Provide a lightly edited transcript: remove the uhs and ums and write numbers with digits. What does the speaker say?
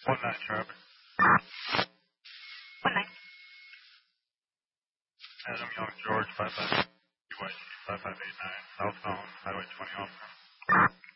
1-9 Charlie. 1-9. Adam Young George 55 BYG 5589 Southbound Highway 20 Alpha.